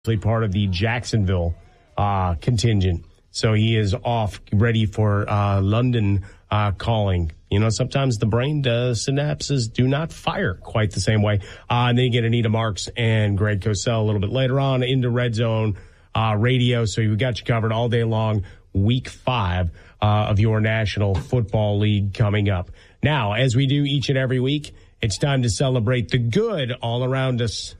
part of the Jacksonville contingent. So he is off, ready for London calling. You know, sometimes the brain synapses do not fire quite the same way. And then you get Anita Marks and Greg Cosell a little bit later on into Red Zone Radio. So we got you covered all day long. Week 5 of your National Football League coming up. Now, as we do each and every week, it's time to celebrate the good all around us.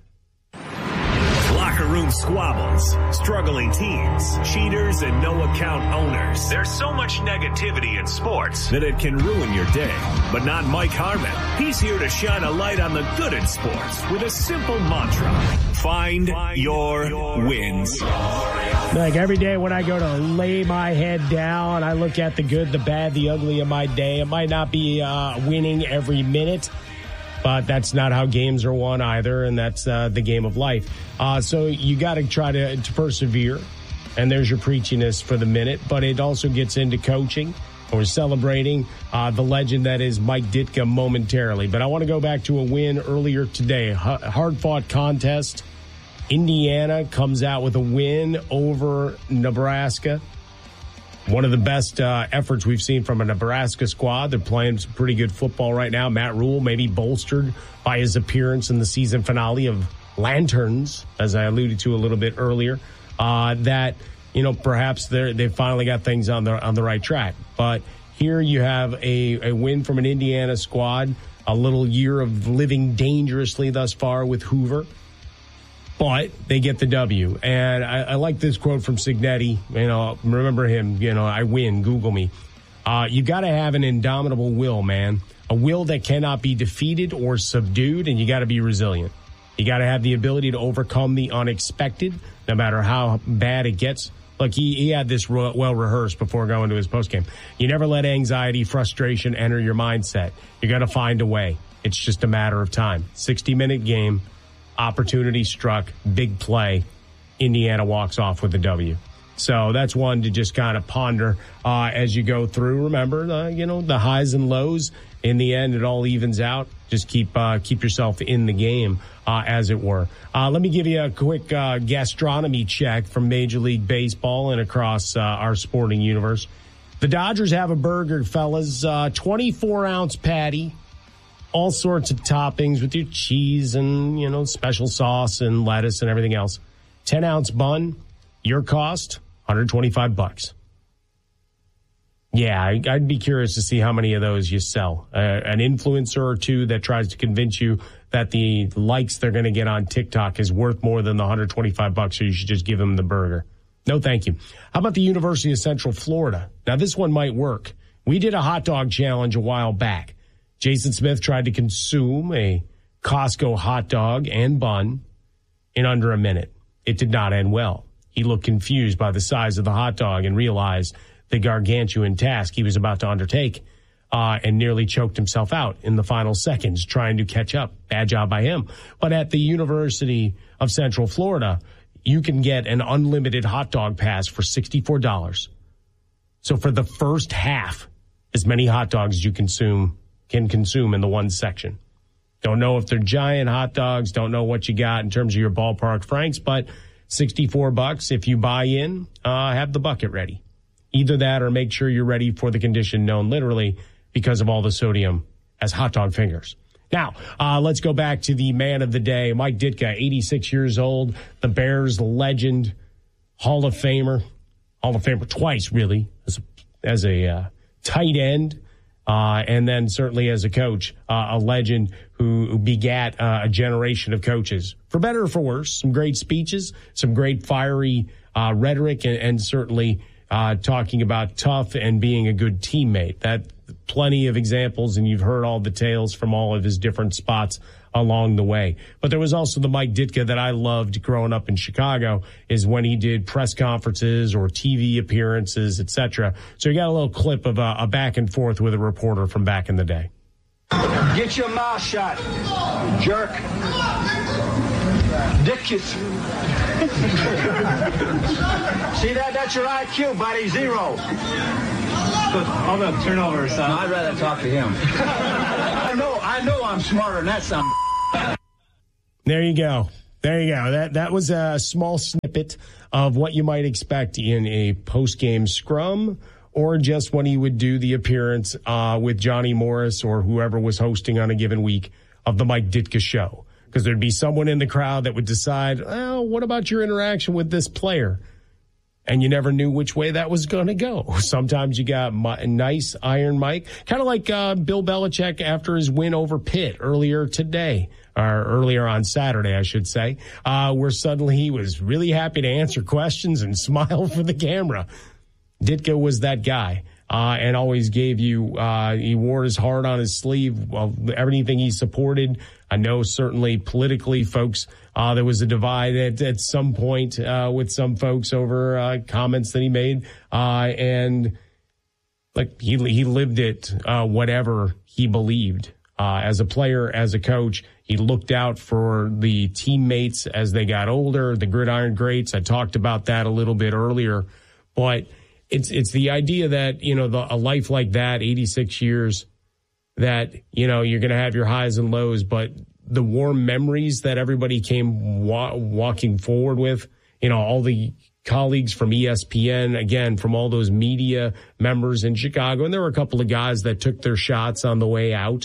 Locker room squabbles, struggling teams, cheaters, and no-account owners. There's so much negativity in sports that it can ruin your day. But not Mike Harmon. He's here to shine a light on the good in sports with a simple mantra. Find your wins. Like every day when I go to lay my head down, I look at the good, the bad, the ugly of my day. It might not be winning every minute, but that's not how games are won either, and that's the game of life. So you got to try to persevere, and there's your preachiness for the minute, but it also gets into coaching. We're celebrating the legend that is Mike Ditka momentarily. But I want to go back to a win earlier today, hard-fought contest. Indiana comes out with a win over Nebraska. One of the best efforts we've seen from a Nebraska squad. They're playing some pretty good football right now. Matt Rule maybe bolstered by his appearance in the season finale of Lanterns, as I alluded to a little bit earlier, that, you know, perhaps they've finally got things on the right track. But here you have a win from an Indiana squad, a little year of living dangerously thus far with Hoover. But they get the W. And I like this quote from Cignetti. You know, remember him, you know, I win, Google me. You got to have an indomitable will, man. A will that cannot be defeated or subdued, and you got to be resilient. You got to have the ability to overcome the unexpected, no matter how bad it gets. Look, he had this well rehearsed before going to his postgame. You never let anxiety, frustration enter your mindset. You got to find a way. It's just a matter of time. 60-minute game. Opportunity struck, big play. Indiana walks off with a W. So that's one to just kind of ponder as you go through. Remember, you know, the highs and lows. In the end, it all evens out. Just keep yourself in the game, as it were. Let me give you a quick gastronomy check from Major League Baseball and across our sporting universe. The Dodgers have a burger, fellas. 24-ounce patty. All sorts of toppings with your cheese and, you know, special sauce and lettuce and everything else. 10-ounce bun, your cost, $125. Yeah, I'd be curious to see how many of those you sell. An influencer or two that tries to convince you that the likes they're going to get on TikTok is worth more than the $125, so you should just give them the burger. No, thank you. How about the University of Central Florida? Now, this one might work. We did a hot dog challenge a while back. Jason Smith tried to consume a Costco hot dog and bun in under a minute. It did not end well. He looked confused by the size of the hot dog and realized the gargantuan task he was about to undertake and nearly choked himself out in the final seconds trying to catch up. Bad job by him. But at the University of Central Florida, you can get an unlimited hot dog pass for $64. So for the first half, as many hot dogs as you can consume in the one section. Don't know if they're giant hot dogs, don't know what you got in terms of your ballpark franks, but $64 if you buy in, have the bucket ready. Either that or make sure you're ready for the condition known literally because of all the sodium as hot dog fingers. Now, let's go back to the man of the day, Mike Ditka, 86 years old, the Bears legend, Hall of Famer twice, really, as a tight end. And then certainly as a coach, a legend who begat a generation of coaches. For better or for worse, some great speeches, some great fiery rhetoric, and certainly talking about tough and being a good teammate. That plenty of examples, and you've heard all the tales from all of his different spots along the way. But there was also the Mike Ditka that I loved growing up in Chicago, is when he did press conferences or TV appearances, etc. So you got a little clip of a back and forth with a reporter from back in the day. Get your mouth shut, jerk. Dickus. See that? That's your IQ, buddy. 0. All the turnovers. I'd rather talk to him. I know I'm smarter than that son. There you go. There you go. That was a small snippet of what you might expect in a post-game scrum, or just when he would do the appearance with Johnny Morris or whoever was hosting on a given week of the Mike Ditka Show. Because there'd be someone in the crowd that would decide, well, what about your interaction with this player? And you never knew which way that was going to go. Sometimes you got nice Iron Mike, kind of like Bill Belichick after his win over Pitt earlier today, or earlier on Saturday, I should say, where suddenly he was really happy to answer questions and smile for the camera. Ditka was that guy, and always gave you, he wore his heart on his sleeve, everything he supported. I know certainly politically, folks, there was a divide at some point with some folks over comments that he made. And like he lived it, whatever he believed. As a player, as a coach, he looked out for the teammates as they got older, the gridiron greats. I talked about that a little bit earlier. But it's the idea that, you know, a life like that, 86 years, that, you know, you're going to have your highs and lows, but the warm memories that everybody came walking forward with, you know, all the colleagues from ESPN, again, from all those media members in Chicago. And there were a couple of guys that took their shots on the way out.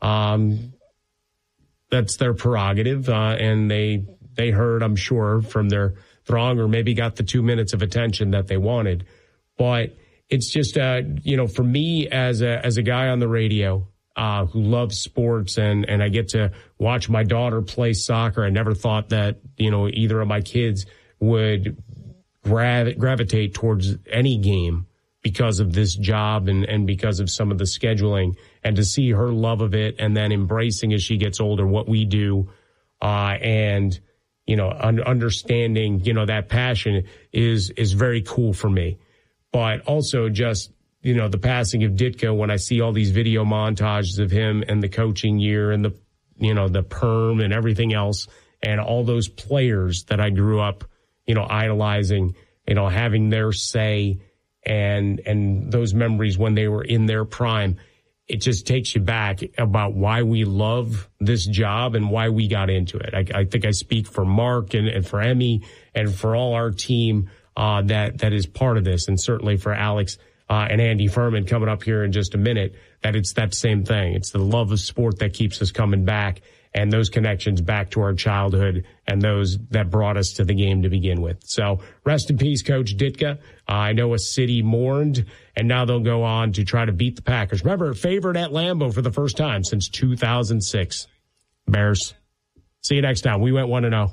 That's their prerogative. And they heard, I'm sure, from their throng, or maybe got the 2 minutes of attention that they wanted. But it's just, you know, for me as a guy on the radio, who loves sports, and I get to watch my daughter play soccer. I never thought that, you know, either of my kids would gravitate towards any game because of this job and because of some of the scheduling, and to see her love of it and then embracing as she gets older what we do, and, you know, understanding, you know, that passion is very cool for me. But also just, you know, the passing of Ditka, when I see all these video montages of him and the coaching year and the, you know, the perm and everything else, and all those players that I grew up, you know, idolizing, you know, having their say, and those memories when they were in their prime, it just takes you back about why we love this job and why we got into it. I think I speak for Mark and for Emmy and for all our team that is part of this, and certainly for Alex and Andy Furman coming up here in just a minute, that it's that same thing. It's the love of sport that keeps us coming back, and those connections back to our childhood and those that brought us to the game to begin with. So rest in peace, Coach Ditka. I know a city mourned, and now they'll go on to try to beat the Packers. Remember, favored at Lambeau for the first time since 2006. Bears. See you next time. We went 1-0.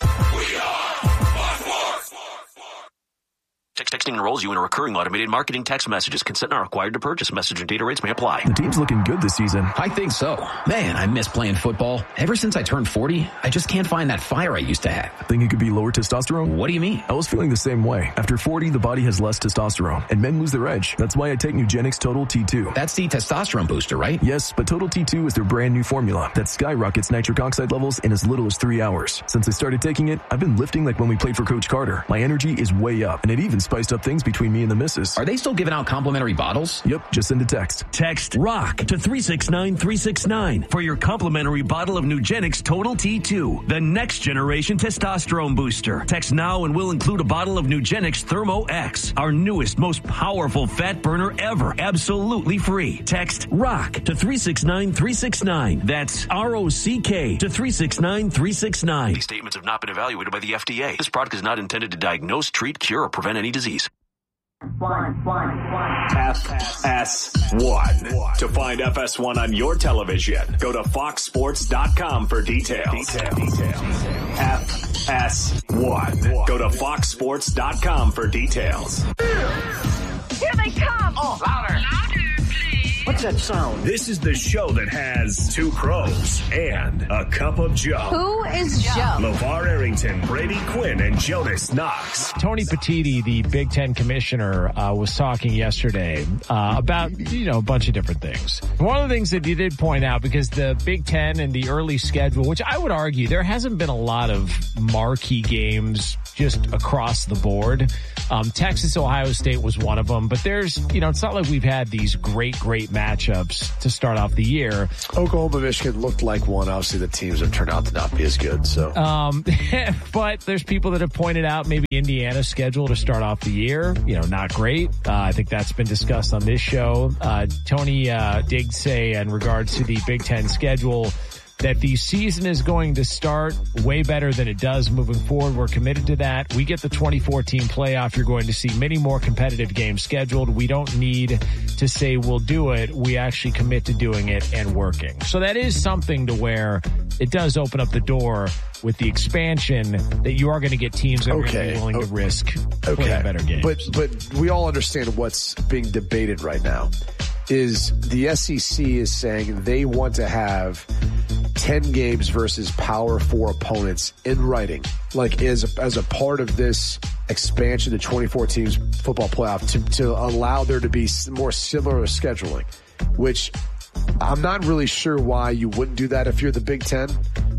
Texting enrolls you in a recurring automated marketing text messages. Consent not required to purchase. Message and data rates may apply. The team's looking good this season. I think so. Man, I miss playing football. Ever since I turned 40, I just can't find that fire I used to have. Think it could be lower testosterone? What do you mean? I was feeling the same way. After 40, the body has less testosterone, and men lose their edge. That's why I take Nugenix Total T2. That's the testosterone booster, right? Yes, but Total T2 is their brand new formula that skyrockets nitric oxide levels in as little as 3 hours. Since I started taking it, I've been lifting like when we played for Coach Carter. My energy is way up, and it even spiced up things between me and the missus. Are they still giving out complimentary bottles? Yep, just send a text. Text ROCK to 369-369 for your complimentary bottle of Nugenix Total T2, the next generation testosterone booster. Text now and we'll include a bottle of Nugenix Thermo X, our newest, most powerful fat burner ever, absolutely free. Text ROCK to 369-369. That's ROCK to 369-369. These statements have not been evaluated by the FDA. This product is not intended to diagnose, treat, cure, or prevent any disease. FS1. To find FS1 on your television, go to foxsports.com for details. FS1. Go to foxsports.com for details. Here they come! Oh, louder! What's that sound? This is the show that has two crows and a cup of Joe. Who is Joe? LeVar Arrington, Brady Quinn, and Jonas Knox. Tony Petitti, the Big Ten commissioner, was talking yesterday about, a bunch of different things. One of the things that he did point out, because the Big Ten and the early schedule, which I would argue there hasn't been a lot of marquee games just across the board. Texas, Ohio State was one of them, but there's, it's not like we've had these great matchups to start off the year. Oklahoma, Michigan looked like one. Obviously, the teams have turned out to not be as good. So, but there's people that have pointed out maybe Indiana's schedule to start off the year, not great. I think that's been discussed on this show. Tony did say in regards to the Big Ten schedule that the season is going to start way better than it does moving forward. We're committed to that. We get the 2014 playoff. You're going to see many more competitive games scheduled. We don't need to say we'll do it. We actually commit to doing it and working. So that is something to where it does open up the door with the expansion that you are going to get teams that are going to be willing to risk playing better games. But we all understand what's being debated right now is the SEC is saying they want to have 10 games versus Power 4 opponents in writing, like as a part of this expansion to 2014 football playoff to allow there to be more similar scheduling, which I'm not really sure why you wouldn't do that if you're the Big Ten.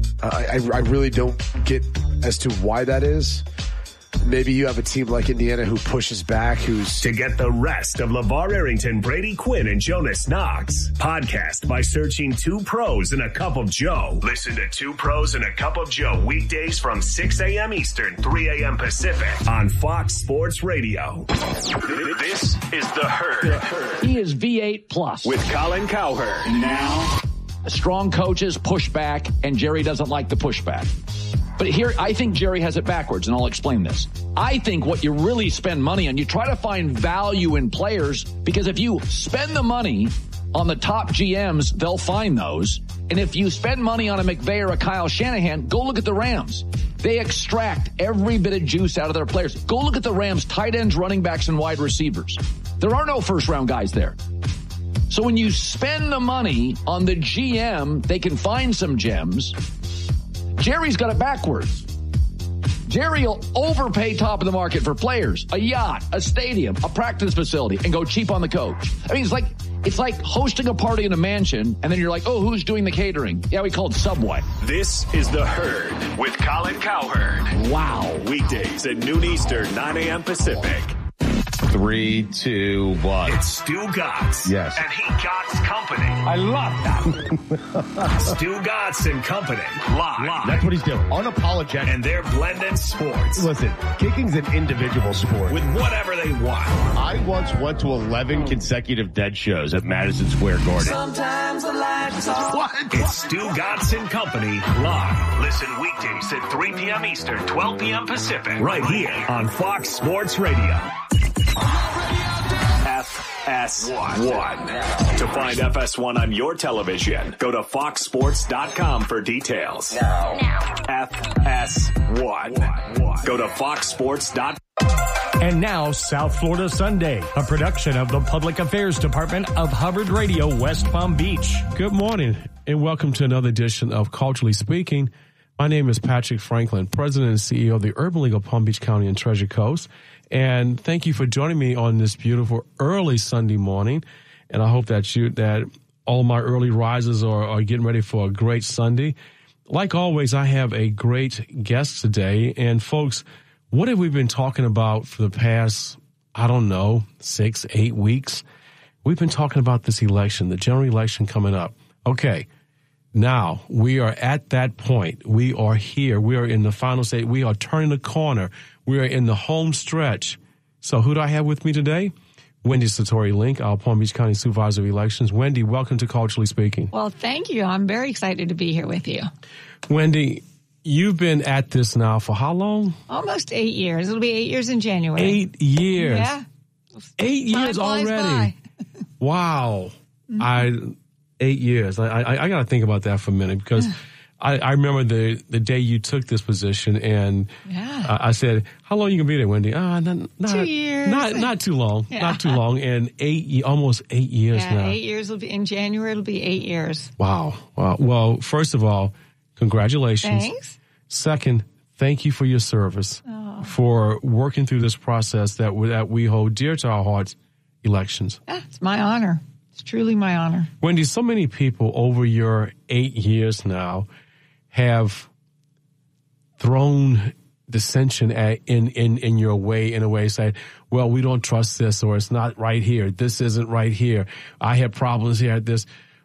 I really don't get as to why that is. Maybe you have a team like Indiana who pushes back, To get the rest of LeVar Arrington, Brady Quinn, and Jonas Knox, podcast by searching 2 Pros and a Cup of Joe. Listen to 2 Pros and a Cup of Joe weekdays from 6 a.m. Eastern, 3 a.m. Pacific on Fox Sports Radio. This is The Herd. He is V8 plus. With Colin Cowherd. Now, strong coaches push back, and Jerry doesn't like the pushback. But here, I think Jerry has it backwards, and I'll explain this. I think what you really spend money on, you try to find value in players, because if you spend the money on the top GMs, they'll find those. And if you spend money on a McVay or a Kyle Shanahan, go look at the Rams. They extract every bit of juice out of their players. Go look at the Rams' tight ends, running backs, and wide receivers. There are no first-round guys there. So when you spend the money on the GM, they can find some gems. Jerry's got it backwards. Jerry will overpay top of the market for players, a yacht, a stadium, a practice facility, and go cheap on the coach. I mean, it's like hosting a party in a mansion, and then you're like, oh, who's doing the catering? Yeah, we call it Subway. This is The Herd with Colin Cowherd. Wow. Weekdays at noon Eastern, 9 a.m. Pacific. 3, 2, 1. It's Stu Gatz. Yes. And he Gatz Company. I love that. Stu Gatz and Company. Live. That's what he's doing. Unapologetic. And they're blending sports. Listen, kicking's an individual sport. With whatever they want. I once went to 11 consecutive dead shows at Madison Square Garden. Sometimes I like to talk. What? It's Stu Gatz and Company live. Listen weekdays at 3 p.m. Eastern, 12 p.m. Pacific. Right here on Fox Sports Radio. FS1. To find FS1 on your television, go to foxsports.com for details. Now. FS1. Go to foxsports.com. And now, South Florida Sunday, a production of the Public Affairs Department of Hubbard Radio, West Palm Beach. Good morning, and welcome to another edition of Culturally Speaking. My name is Patrick Franklin, President and CEO of the Urban League of Palm Beach County and Treasure Coast. And thank you for joining me on this beautiful early Sunday morning. And I hope that all my early risers are getting ready for a great Sunday. Like always, I have a great guest today. And folks, what have we been talking about for the past, 6, 8 weeks? We've been talking about this election, the general election coming up. Okay. Now, we are at that point. We are here. We are in the final stage. We are turning the corner. We are in the home stretch. So who do I have with me today? Wendy Satori Link, our Palm Beach County Supervisor of Elections. Wendy, welcome to Culturally Speaking. Well, thank you. I'm very excited to be here with you. Wendy, you've been at this now for how long? Almost 8 years. It'll be 8 years in January. 8 years. Yeah. 8 years already. Wow. Mm-hmm. 8 years. I got to think about that for a minute because I remember the day you took this position and I said, how long you going to be there, Wendy? Not 2 years. Not too long. Yeah. Not too long. And almost 8 years now. 8 years will be in January. It'll be 8 years. Wow. Well, first of all, congratulations. Thanks. Second, thank you for your service, for working through this process that we hold dear to our hearts, elections. Yeah, it's my honor. It's truly my honor. Wendy, so many people over your 8 years now have thrown dissension in your way, in a way, say, well, we don't trust this, or it's not right here. This isn't right here. I have problems here at this.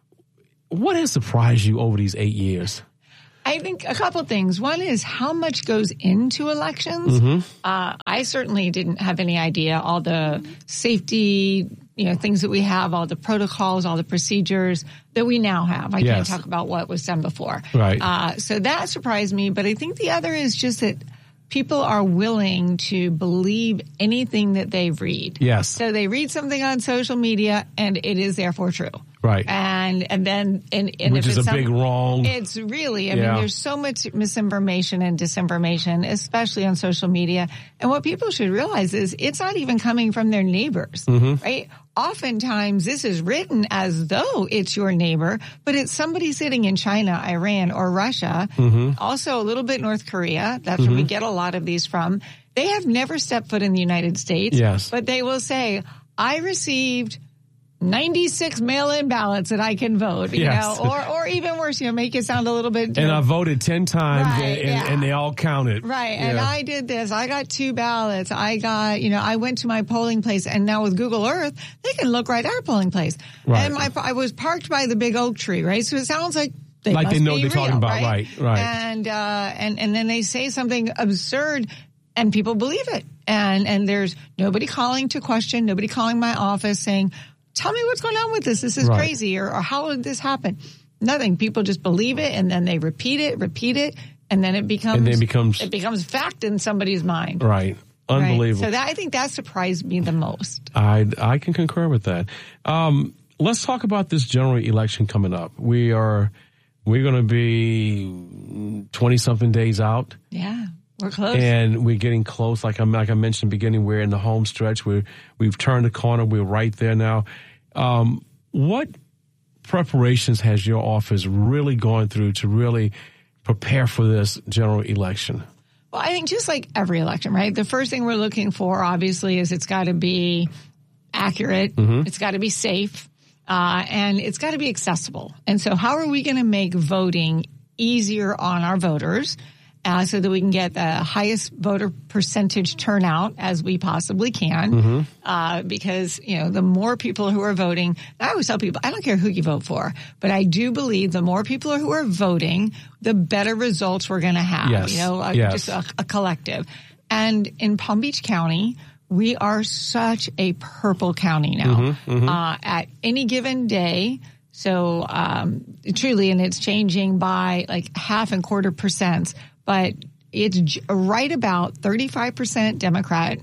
What has surprised you over these 8 years? I think a couple things. One is how much goes into elections. Mm-hmm. I certainly didn't have any idea all the safety, things that we have, all the protocols, all the procedures that we now have. I can't talk about what was done before. Right. So that surprised me. But I think the other is just that people are willing to believe anything that they read. Yes. So they read something on social media and it is therefore true. Right. And then which is a big wrong. It's really, I mean, there's so much misinformation and disinformation, especially on social media. And what people should realize is it's not even coming from their neighbors, right? Oftentimes this is written as though it's your neighbor, but it's somebody sitting in China, Iran, or Russia, also a little bit North Korea. That's where we get a lot of these from. They have never stepped foot in the United States, but they will say, I received 96 mail-in ballots that I can vote, you know, or even worse, make it sound a little bit. And I voted 10 times and they all counted. Right. And I did this. I got 2 ballots. I got, I went to my polling place, and now with Google Earth, they can look right at our polling place. Right. And I was parked by the big oak tree, right? So it sounds like they know be they're real, talking about, right? Right. And then they say something absurd and people believe it. And there's nobody calling to question, nobody calling my office saying, tell me what's going on with this. This is crazy. Or how did this happen? Nothing. People just believe it, and then they repeat it, and then it becomes fact in somebody's mind. Right. Unbelievable. Right? So I think that surprised me the most. I can concur with that. Let's talk about this general election coming up. We're going to be 20-something days out. Yeah. We're close. And we're getting close. Like I mentioned beginning, we're in the home stretch. We've turned the corner. We're right there now. What preparations has your office really gone through to really prepare for this general election? Well, I think just like every election, right? The first thing we're looking for, obviously, is it's got to be accurate. It's got to be safe. And it's got to be accessible. And so how are we going to make voting easier on our voters? So that we can get the highest voter percentage turnout as we possibly can. Because, the more people who are voting, I always tell people, I don't care who you vote for, but I do believe the more people who are voting, the better results we're going to have, just a collective. And in Palm Beach County, we are such a purple county now. At any given day, so truly, and it's changing by like 0.5 and 1/4%. But it's right about 35% Democrat,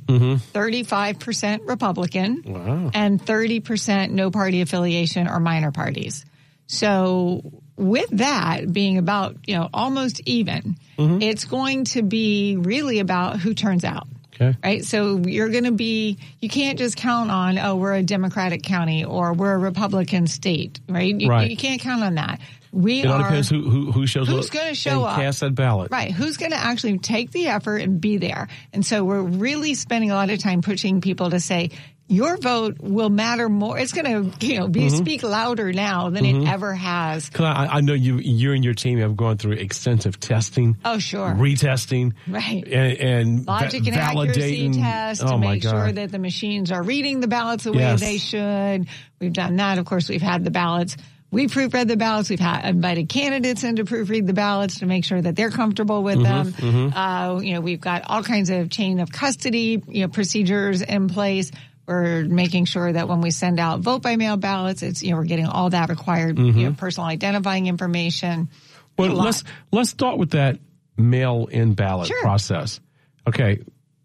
35% Republican, and 30% no party affiliation or minor parties. So with that being about, almost even, it's going to be really about who turns out. Okay. Right. So you can't just count on, we're a Democratic county or we're a Republican state, right? You can't count on that. It all depends who shows up. Who's going to show up? Cast that ballot. Right. Who's going to actually take the effort and be there? And so we're really spending a lot of time pushing people to say, your vote will matter more. It's going to, speak louder now than it ever has. I know you and your team have gone through extensive testing. Oh, sure. Retesting. Right. And logic and accuracy tests to make sure that the machines are reading the ballots the way they should. We've done that. Of course, we've had the ballots. We proofread the ballots. We've invited candidates in to proofread the ballots to make sure that they're comfortable with them. We've got all kinds of chain of custody, procedures in place. We're making sure that when we send out vote by mail ballots, it's, we're getting all that required, personal identifying information. Well, let's start with that mail-in ballot process. Okay.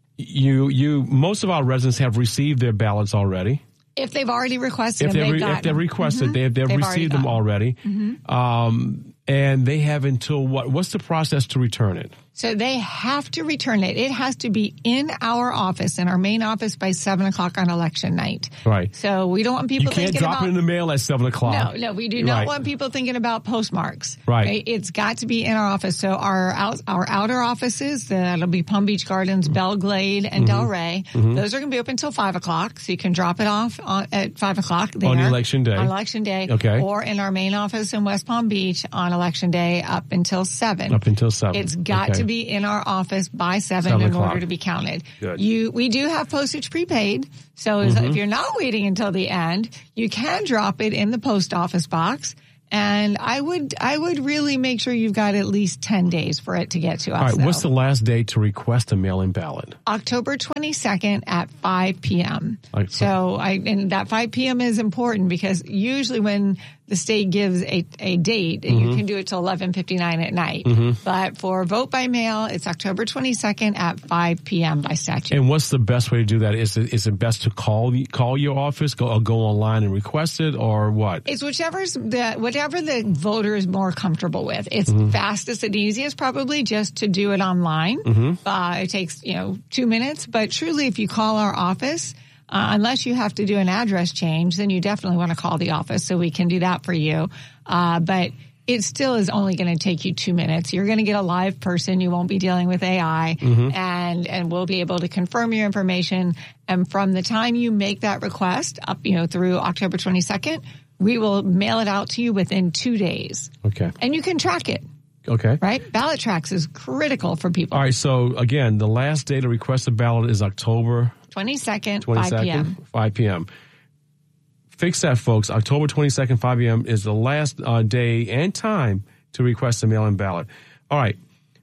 Most of our residents have received their ballots already. If they've already requested them, if they've requested, they've received them already. And they have until what? What's the process to return it? So they have to return it. It has to be in our office, in our main office, by 7:00 on election night. Right. So we don't want people thinking about... You can't drop it in the mail at 7:00. No, we do not want people thinking about postmarks. Right. It's got to be in our office. So our outer offices, that'll be Palm Beach Gardens, Belle Glade, and Delray. Those are going to be open until 5:00. So you can drop it off at 5:00 there. On election day. On election day. Okay. Or in our main office in West Palm Beach on election day up until 7. Up until 7. It's got to to be in our office by 7 in order to be counted. Good. We do have postage prepaid. So if you're not waiting until the end, you can drop it in the post office box. And I would really make sure you've got at least 10 days for it to get to us. All right, what's the last day to request a mail-in ballot? October 22nd at 5 p.m. And that 5 p.m. is important because usually when the state gives a date, you can do it till 11:59 at night. But for vote by mail, it's October 22nd at 5 p.m. by statute. And what's the best way to do that? Is it best to call your office, go online and request it, or what? It's whatever the voter is more comfortable with. It's fastest and easiest probably just to do it online. It takes 2 minutes, but truly if you call our office, unless you have to do an address change, then you definitely want to call the office so we can do that for you. But it still is only going to take you 2 minutes. You're going to get a live person. You won't be dealing with AI, and we'll be able to confirm your information. And from the time you make that request up, through October 22nd, we will mail it out to you within 2 days. Okay. And you can track it. Okay. Right? Ballot tracks is critical for people. All right. So again, the last day to request a ballot is October 22nd, 5 p.m. 5 p.m. Fix that, folks. October 22nd, 5 p.m. is the last day and time to request a mail-in ballot. All right.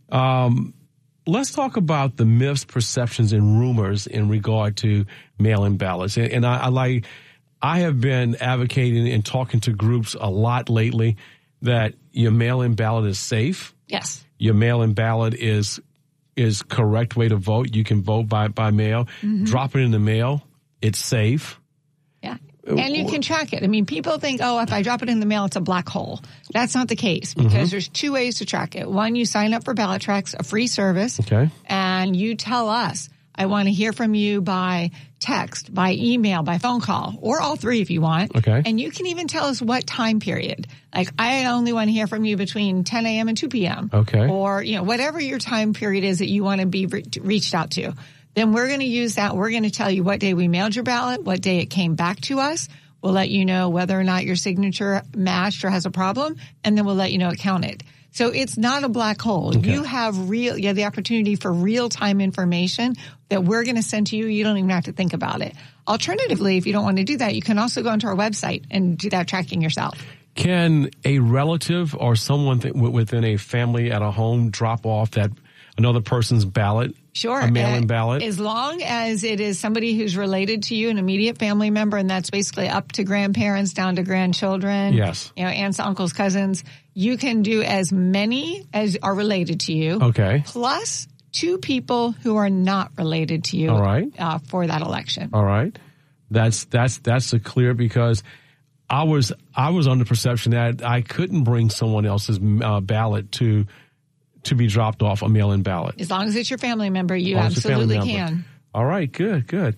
Let's talk about the myths, perceptions, and rumors in regard to mail-in ballots. And I have been advocating and talking to groups a lot lately that your mail-in ballot is safe. Yes. Your mail-in ballot is correct way to vote. You can vote by mail. Drop it in the mail. It's safe. Yeah. And you can track it. I mean, people think, if I drop it in the mail, it's a black hole. That's not the case because there's 2 ways to track it. One, you sign up for Ballot Tracks, a free service. Okay. And you tell us, I want to hear from you by text, by email, by phone call, or all three if you want. Okay. And you can even tell us what time period. Like, I only want to hear from you between 10 a.m. and 2 p.m. Okay. Or, whatever your time period is that you want to be reached out to. Then we're going to use that. We're going to tell you what day we mailed your ballot, what day it came back to us. We'll let you know whether or not your signature matched or has a problem, and then we'll let you know it counted. So it's not a black hole. Okay. You have the opportunity for real-time information that we're going to send to you. You don't even have to think about it. Alternatively, if you don't want to do that, you can also go onto our website and do that tracking yourself. Can a relative or someone within a family at a home drop off another person's ballot? Sure. A mail-in ballot? As long as it is somebody who's related to you, an immediate family member, and that's basically up to grandparents down to grandchildren. Yes. Aunts, uncles, cousins. You can do as many as are related to you. Okay. Plus 2 people who are not related to you. All right. For that election. All right. That's a clear, because I was under perception that I couldn't bring someone else's ballot to be dropped off a mail-in ballot. As long as it's your family member, you absolutely can. All right, good.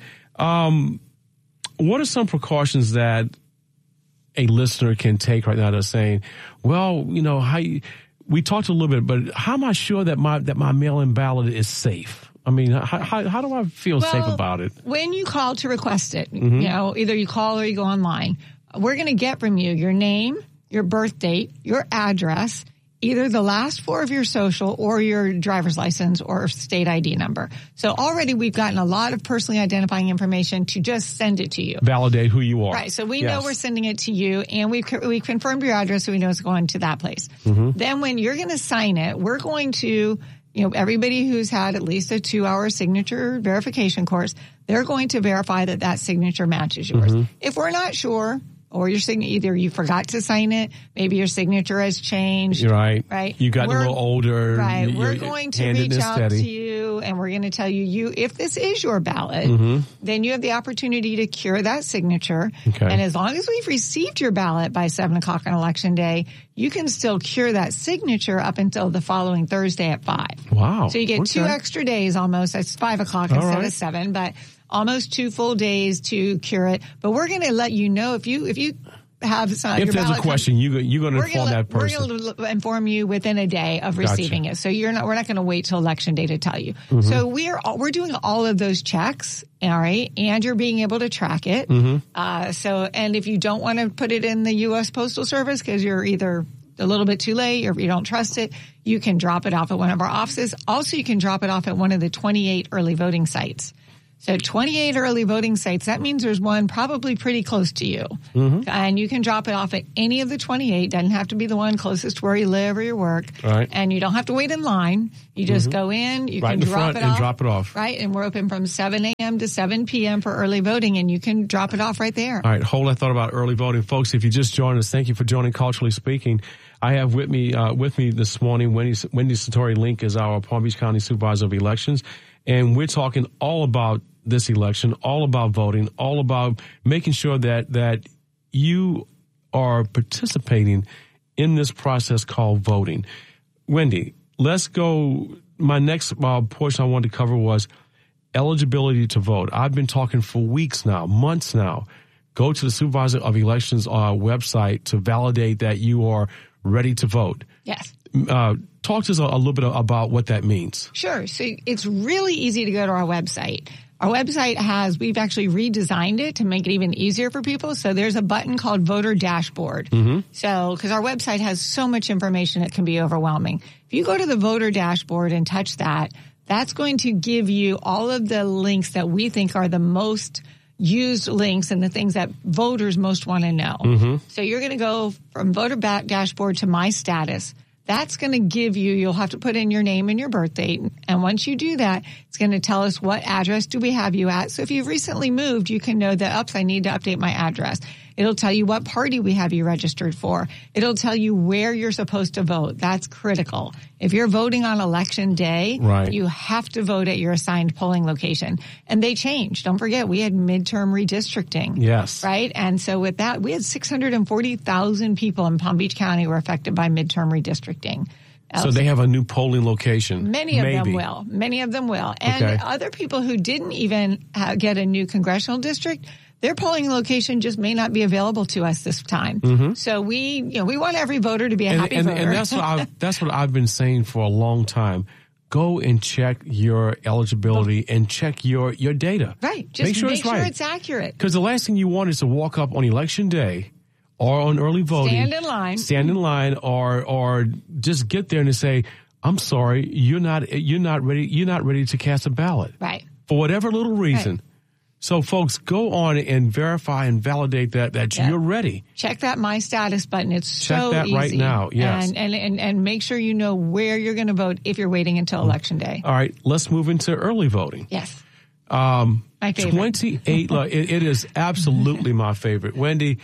What are some precautions that a listener can take right now that's saying, well, we talked a little bit, but how am I sure that my mail-in ballot is safe? I mean, how do I feel safe about it? When you call to request it, either you call or you go online, we're going to get from you your name, your birth date, your address, either the last 4 of your social or your driver's license or state ID number. So already we've gotten a lot of personally identifying information to just send it to you. Validate who you are. Right. So we know we're sending it to you, and we've confirmed your address so we know it's going to that place. Then when you're going to sign it, we're going to, everybody who's had at least a 2-hour signature verification course, they're going to verify that signature matches yours. If we're not sure, or your signature, either you forgot to sign it, maybe your signature has changed. You're right. Right. You got a little older. Right. We're going to reach out to you, and we're going to tell you, if this is your ballot, then you have the opportunity to cure that signature. Okay. And as long as we've received your ballot by 7 o'clock on Election Day, you can still cure that signature up until the following Thursday at 5. Wow. So you get 2 extra days almost. That's 5 o'clock instead of 7, but almost 2 full days to cure it. But we're going to let you know if you have some. If there's a question, you're going to inform that person. We're going to inform you within a day of receiving it. So we're not going to wait till Election Day to tell you. So we're doing all of those checks, all right, and you're being able to track it. And if you don't want to put it in the U.S. Postal Service because you're either a little bit too late or if you don't trust it, you can drop it off at one of our offices. Also, you can drop it off at one of the 28 early voting sites. So 28 early voting sites, that means there's one probably pretty close to you. And you can drop it off at any of the 28. Doesn't have to be the one closest to where you live or you work. Right. And you don't have to wait in line. You just go in, you can drop it off. And drop it off. Right. And we're open from 7 a.m. to 7 p.m. for early voting, and you can drop it off right there. All right. Hold that thought about early voting. Folks, if you just joined us, thank you for joining Culturally Speaking. I have with me this morning, Wendy Satori Link is our Palm Beach County Supervisor of Elections. And we're talking all about this election, all about voting, all about making sure that you are participating in this process called voting. Wendy, let's go. My next portion I wanted to cover was eligibility to vote. I've been talking for weeks now, months now. Go to the Supervisor of Elections website to validate that you are ready to vote. Yes. Talk to us a little bit about what that means. Sure. So it's really easy to go to our website. Our website we've actually redesigned it to make it even easier for people. So there's a button called Voter Dashboard. So, because our website has so much information, it can be overwhelming. If you go to the Voter Dashboard and touch that, that's going to give you all of the links that we think are the most used links and the things that voters most want to know. So you're going to go from Voter Dashboard to My Status. That's going to give you'll have to put in your name and your birth date. And once you do that, it's going to tell us what address do we have you at. So if you've recently moved, you can know that, I need to update my address. It'll tell you what party we have you registered for. It'll tell you where you're supposed to vote. That's critical. If you're voting on election day, you have to vote at your assigned polling location. And they changed. Don't forget, we had midterm redistricting. Yes. Right? And so with that, we had 640,000 people in Palm Beach County were affected by midterm redistricting. So they have a new polling location. Many of them will. Many of them will. And other people who didn't even get a new congressional district, their polling location just may not be available to us this time. So we want every voter to be a happy voter. And that's what I've been saying for a long time. Go and check your eligibility and check your data. Right. Just make sure it's accurate. Because the last thing you want is to walk up on election day or on early voting. Stand in line or just get there and say, I'm sorry, you're not ready to cast a ballot. Right. For whatever little reason. Right. So, folks, go on and verify and validate that you're ready. Check that My Status button. It's so easy. Check that right now, yes. And make sure you know where you're going to vote if you're waiting until Election Day. All right, let's move into early voting. Yes. My favorite. 28, it is absolutely my favorite. Wendy,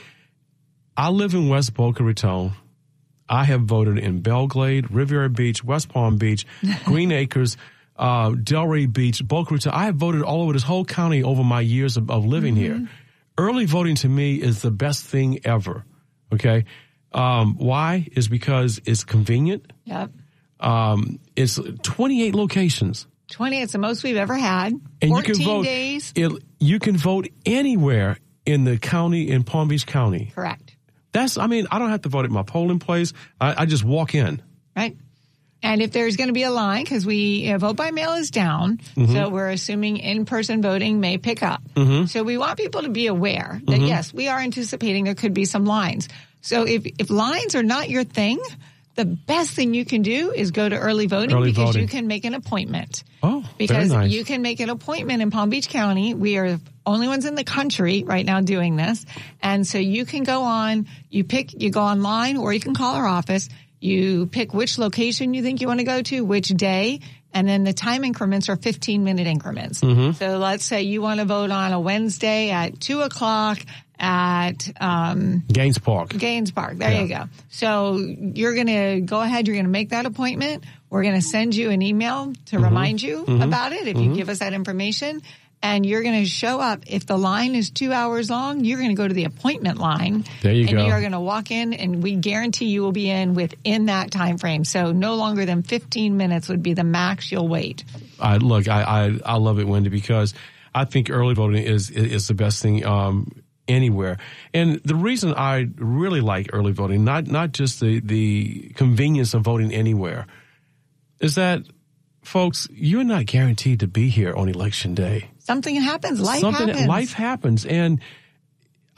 I live in West Boca Raton. I have voted in Belglade, Riviera Beach, West Palm Beach, Green Acres, Delray Beach, Boca Raton. I have voted all over this whole county over my years of living here. Early voting to me is the best thing ever. Okay. Why? Is because it's convenient. Yep. It's 28 locations. 20. It's the most we've ever had. And 14 you can vote, days. You can vote anywhere in the county, in Palm Beach County. Correct. I don't have to vote at my polling place. I just walk in. Right. And if there's going to be a line, because vote by mail is down, so we're assuming in-person voting may pick up. So we want people to be aware that, yes, we are anticipating there could be some lines. So if lines are not your thing, the best thing you can do is go to early voting because you can make an appointment. Oh, because very nice. You can make an appointment in Palm Beach County. We are the only ones in the country right now doing this. And so you can go on, you go online, or you can call our office. You pick which location you think you want to go to, which day, and then the time increments are 15-minute increments. So let's say you want to vote on a Wednesday at 2 o'clock at Gaines Park. There you go. So you're going to go ahead. You're going to make that appointment. We're going to send you an email to remind you about it if you give us that information. And you're going to show up. If the line is 2 hours long, you're going to go to the appointment line. There you go. And you're going to walk in, and we guarantee you will be in within that time frame. So no longer than 15 minutes would be the max you'll wait. I love it, Wendy, because I think early voting is the best thing anywhere. And the reason I really like early voting, not just the convenience of voting anywhere, is that, folks, you're not guaranteed to be here on Election Day. Something happens. Life happens. Life happens. And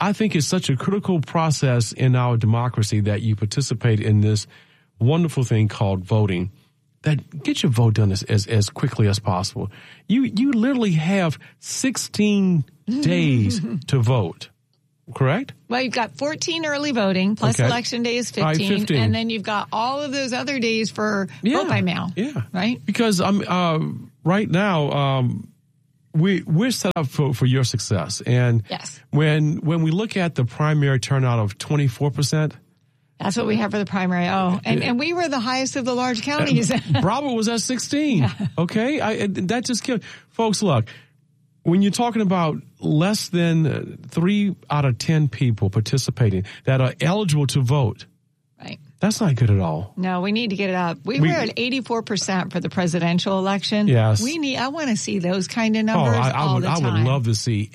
I think it's such a critical process in our democracy that you participate in this wonderful thing called voting, that get your vote done as quickly as possible. You literally have 16 days to vote, correct? Well, you've got 14 early voting, plus Election Day is 15, right, 15. And then you've got all of those other days for vote by mail. Yeah. Right? Because right now, we're set up for your success. And when we look at the primary turnout of 24%, that's what we have for the primary. Oh, and we were the highest of the large counties. Broward was at 16. Okay. That just killed folks. Look, when you're talking about less than 3 out of 10 people participating that are eligible to vote, right? That's not good at all. No, we need to get it up. We were at 84% for the presidential election. Yes. I want to see those kind of numbers all the time. I would love to see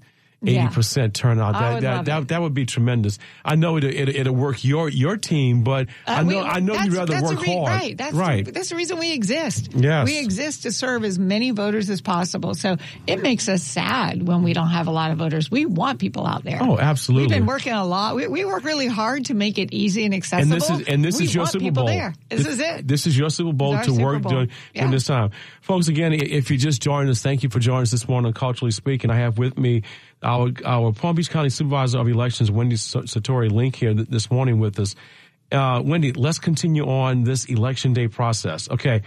80% turnout. That would be tremendous. I know it'll work your team, but I know you'd rather work hard. Right. That's the reason we exist. Yes. We exist to serve as many voters as possible. So it makes us sad when we don't have a lot of voters. We want people out there. Oh, absolutely. We've been working a lot. We work really hard to make it easy and accessible. And this is your Super Bowl. This is it. This is your Super Bowl to work during this time. Folks, again, if you just joined us, thank you for joining us this morning on Culturally Speaking. I have with me our Palm Beach County Supervisor of Elections, Wendy Satori Link, here this morning with us. Wendy, let's continue on this Election Day process. Okay,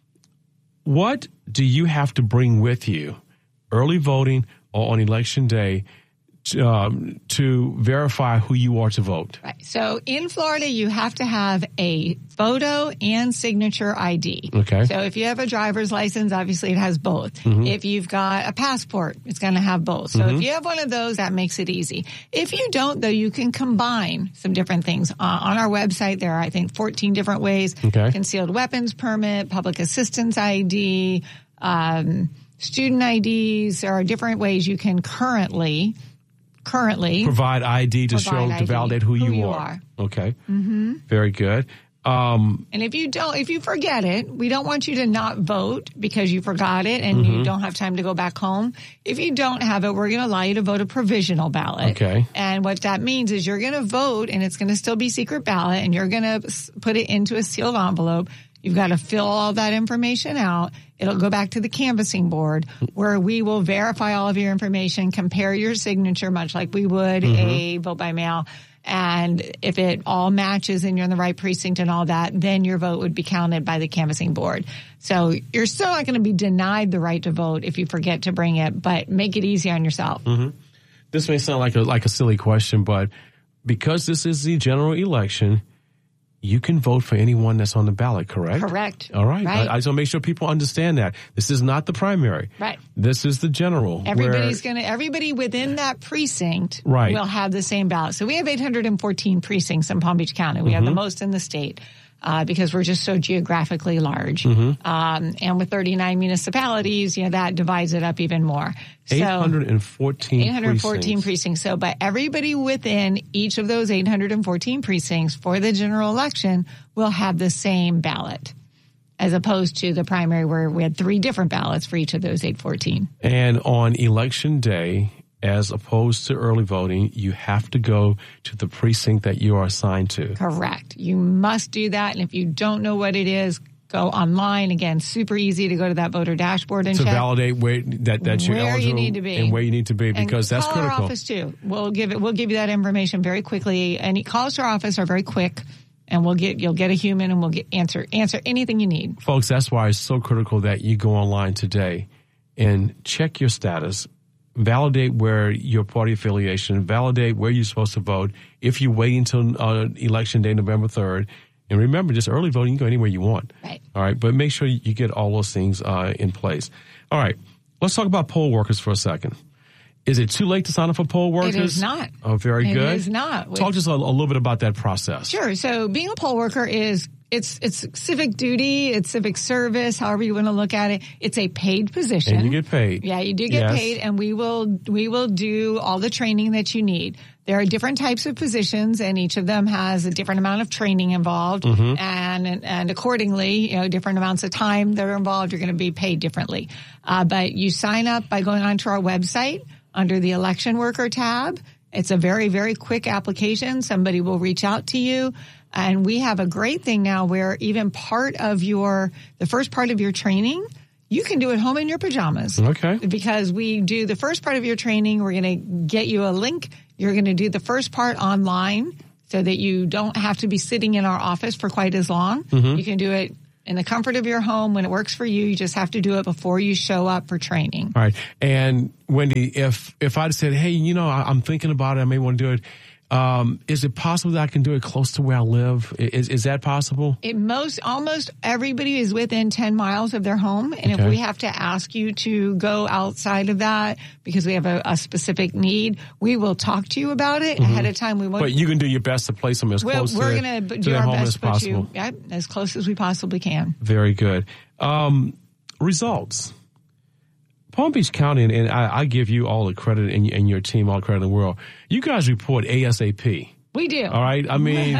what do you have to bring with you early voting or on Election Day to verify who you are to vote? Right. So in Florida, you have to have a photo and signature ID. Okay. So if you have a driver's license, obviously it has both. Mm-hmm. If you've got a passport, it's going to have both. So if you have one of those, that makes it easy. If you don't, though, you can combine some different things. On our website, there are, I think, 14 different ways. Okay. Concealed weapons permit, public assistance ID, student IDs. There are different ways you can currently provide ID to validate who you are. Okay. Mm-hmm. Very good. And if you forget it, we don't want you to not vote because you forgot it and you don't have time to go back home. If you don't have it, we're going to allow you to vote a provisional ballot. Okay. And what that means is you're going to vote and it's going to still be secret ballot and you're going to put it into a sealed envelope. You've got to fill all that information out. It'll go back to the canvassing board where we will verify all of your information, compare your signature, much like we would a vote by mail. And if it all matches and you're in the right precinct and all that, then your vote would be counted by the canvassing board. So you're still not going to be denied the right to vote if you forget to bring it, but make it easy on yourself. Mm-hmm. This may sound like a silly question, but because this is the general election, you can vote for anyone that's on the ballot, correct? Correct. All right. I just want to make sure people understand that. This is not the primary. Right. This is the general. Everybody within that precinct will have the same ballot. So we have 814 precincts in Palm Beach County. We have the most in the state. Because we're just so geographically large. And with 39 municipalities, that divides it up even more. So 814 precincts. So, but everybody within each of those 814 precincts for the general election will have the same ballot, as opposed to the primary where we had 3 different ballots for each of those 814. And on Election Day, as opposed to early voting, you have to go to the precinct that you are assigned to. Correct. You must do that. And if you don't know what it is, go online. Again, super easy to go to that voter dashboard and to check. validate that you're eligible you need to be and where you need to be, because and that's critical. Call our office too. We'll give you that information very quickly. And calls to our office are very quick. And you'll get a human and we'll answer anything you need. Folks, that's why it's so critical that you go online today and check your status. Validate where your party affiliation, validate where you're supposed to vote. If you wait until Election Day, November 3rd, and remember, just early voting, you can go anywhere you want. Right. All right, but make sure you get all those things in place. All right, let's talk about poll workers for a second. Is it too late to sign up for poll workers? It is not. Oh, very good. It is not. Talk to us a little bit about that process. Sure. So being a poll worker is it's civic duty, it's civic service, however you want to look at it. It's a paid position. And you get paid. Yeah, you do get paid, and we will do all the training that you need. There are different types of positions, and each of them has a different amount of training involved, and accordingly, different amounts of time that are involved. You're going to be paid differently. But you sign up by going onto our website under the election worker tab. It's a very, very quick application. Somebody will reach out to you. And we have a great thing now where even the first part of your training, you can do it home in your pajamas. Okay. Because we do the first part of your training. We're going to get you a link. You're going to do the first part online so that you don't have to be sitting in our office for quite as long. You can do it in the comfort of your home when it works for you. You just have to do it before you show up for training. All right. And Wendy, if I'd said, hey, I'm thinking about it, I may want to do it. Is it possible that I can do it close to where I live? Is that possible? Almost everybody is within 10 miles of their home. And if we have to ask you to go outside of that because we have a specific need, we will talk to you about it ahead of time. But you can do your best to place them as close to we're going to do our best to put you as close as we possibly can. Very good. Results. Palm Beach County, and I give you all the credit and your team all the credit in the world. You guys report ASAP. We do. All right. I mean,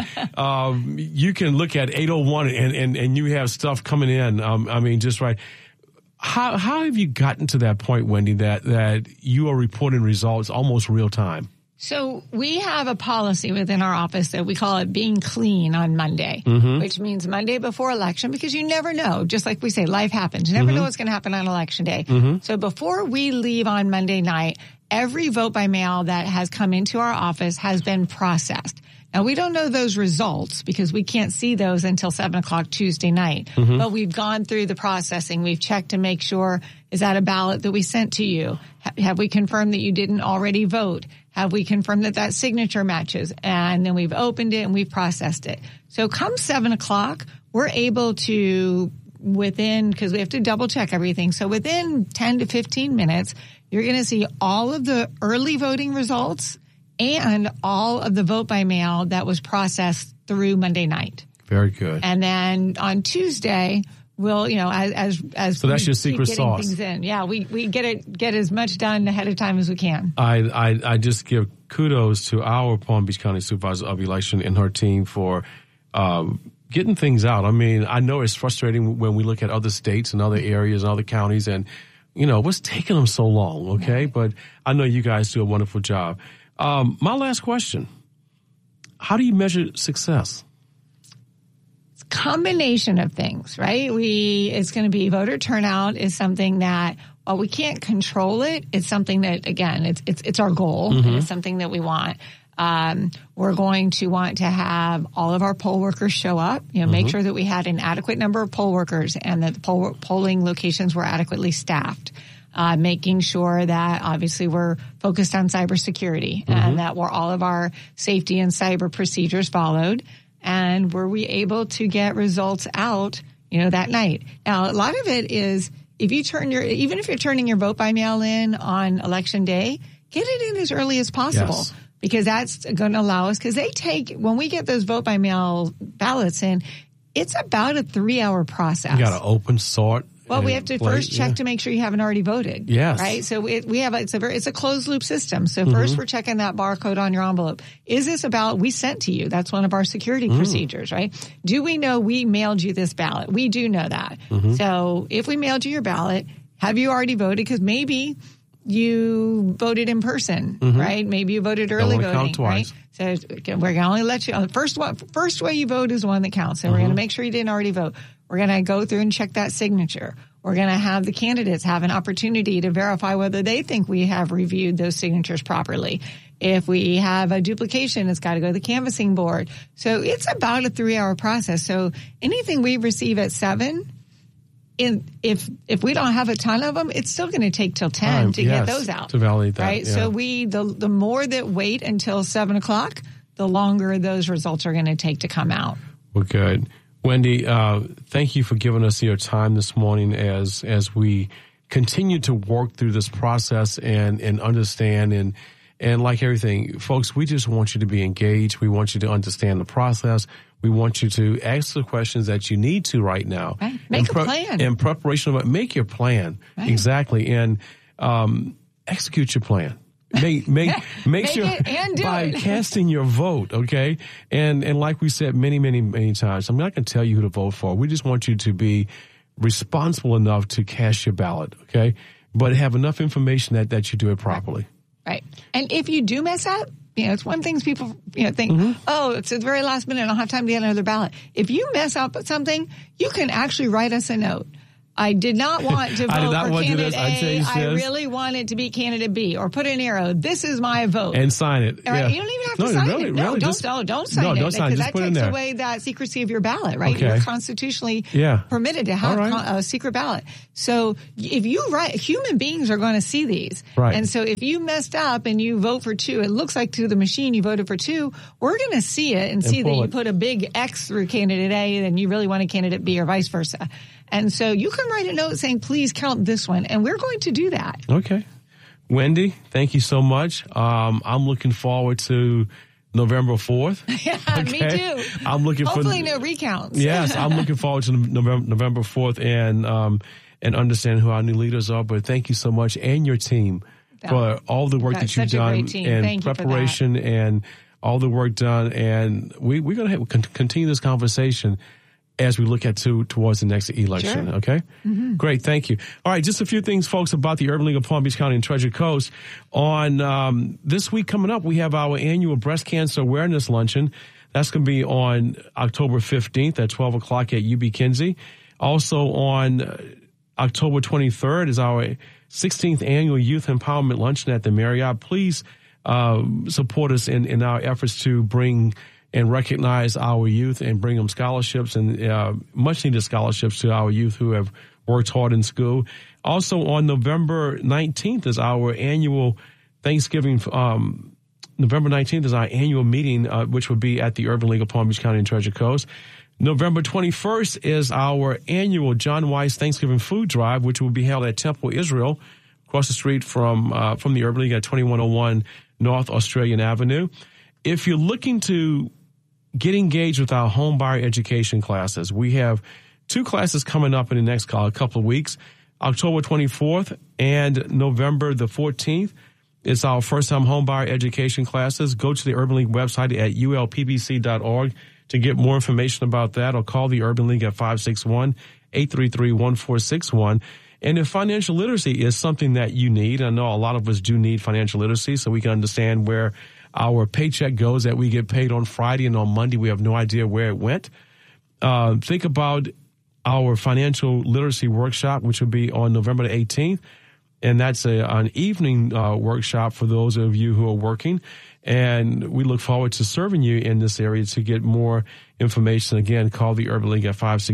you can look at 801 and you have stuff coming in. Just right. How have you gotten to that point, Wendy, that you are reporting results almost real time? So we have a policy within our office that we call it being clean on Monday, which means Monday before election, because you never know. Just like we say, life happens. You never know what's going to happen on election day. So before we leave on Monday night, every vote by mail that has come into our office has been processed. Now, we don't know those results because we can't see those until 7 o'clock Tuesday night. But we've gone through the processing. We've checked to make sure, is that a ballot that we sent to you? Have we confirmed that you didn't already vote? Have we confirmed that signature matches? And then we've opened it and we've processed it. So come 7 o'clock, we're able to, because we have to double check everything. So within 10 to 15 minutes, you're going to see all of the early voting results and all of the vote by mail that was processed through Monday night. Very good. And then on Tuesday, we'll, as so that's your secret sauce. Things in. Yeah, we get as much done ahead of time as we can. I just give kudos to our Palm Beach County Supervisor of Election and her team for getting things out. I mean, I know it's frustrating when we look at other states and other areas and other counties and, what's taking them so long, okay? But I know you guys do a wonderful job. My last question, how do you measure success? It's a combination of things, right? It's going to be voter turnout is something that, while we can't control it, it's something that, again, it's our goal. And it's something that we want. We're going to want to have all of our poll workers show up, make sure that we had an adequate number of poll workers and that the polling locations were adequately staffed. Making sure that obviously we're focused on cybersecurity and that all of our safety and cyber procedures followed. And were we able to get results out, that night? Now, a lot of it is even if you're turning your vote by mail in on election day, get it in as early as possible. Yes. Because that's going to allow us, because when we get those vote by mail ballots in, it's about a 3-hour process. You got to open, sort. Well, we have to first check to make sure you haven't already voted. Yes. Right? So it's a closed loop system. So first we're checking that barcode on your envelope. Is this a ballot we sent to you? That's one of our security procedures, right? Do we know we mailed you this ballot? We do know that. So if we mailed you your ballot, have you already voted? Because maybe you voted in person, right? Maybe you voted early voting, right? So we're going to only let you, first way you vote is the one that counts. So we're going to make sure you didn't already vote. We're going to go through and check that signature. We're going to have the candidates have an opportunity to verify whether they think we have reviewed those signatures properly. If we have a duplication, it's got to go to the canvassing board. So it's about a 3-hour process. So anything we receive at 7, if we don't have a ton of them, it's still going to take till 10 to get those out. To validate that. Right? Yeah. So the more that wait until 7 o'clock, the longer those results are going to take to come out. Well, good. Wendy, thank you for giving us your time this morning as we continue to work through this process and understand and like everything, folks, we just want you to be engaged. We want you to understand the process. We want you to ask the questions that you need to right now. Right. Make a plan. In preparation of it, make your plan. Right. Exactly. And execute your plan. Make sure by casting your vote, okay? And like we said many, many, many times, I'm not going to tell you who to vote for. We just want you to be responsible enough to cast your ballot, okay? But have enough information that you do it properly. Right. And if you do mess up, it's one thing people, think, oh, it's at the very last minute. I don't have time to get another ballot. If you mess up at something, you can actually write us a note. I did not want to vote for candidate A. I really wanted to be candidate B, or put an arrow. This is my vote. And sign it. Right? You don't even have to sign it. No, don't sign it. Because that takes away that secrecy of your ballot, right? Okay. You're constitutionally permitted to have a secret ballot. So if you write, human beings are going to see these. Right. And so if you messed up and you vote for 2, it looks like to the machine you voted for 2, we're going to see it and see that you put a big X through candidate A and you really wanted candidate B, or vice versa. And so you can write a note saying, please count this one. And we're going to do that. Okay. Wendy, thank you so much. I'm looking forward to November 4th. Yeah, me too. I'm looking Hopefully no recounts. Yes, I'm looking forward to November 4th and understand who our new leaders are. But thank you so much, and your team, for all the work that you've done in preparation and all the work done. And we're going to continue this conversation as we look at towards the next election. Sure. Okay? Mm-hmm. Great. Thank you. All right. Just a few things, folks, about the Urban League of Palm Beach County and Treasure Coast. On this week coming up, we have our annual breast cancer awareness luncheon. That's going to be on October 15th at 12 o'clock at UB Kinsey. Also on October 23rd is our 16th annual youth empowerment luncheon at the Marriott. Please support us in our efforts to bring and recognize our youth and bring them scholarships and much needed scholarships to our youth who have worked hard in school. Also on November 19th is our annual Thanksgiving. November 19th is our annual meeting, which will be at the Urban League of Palm Beach County and Treasure Coast. November 21st is our annual John Weiss Thanksgiving Food Drive, which will be held at Temple Israel, across the street from the Urban League at 2101 North Australian Avenue. If you're looking to get engaged with our home buyer education classes, we have 2 classes coming up in the next couple of weeks. October 24th and November the 14th. It's our first-time home buyer education classes. Go to the Urban League website at ulpbc.org to get more information about that, or call the Urban League at 561-833-1461. And if financial literacy is something that you need, I know a lot of us do need financial literacy so we can understand where our paycheck goes, that we get paid on Friday and on Monday we have no idea where it went. Think about our financial literacy workshop, which will be on November the 18th. And that's an evening workshop for those of you who are working. And we look forward to serving you in this area. To get more information, again, call the Urban League at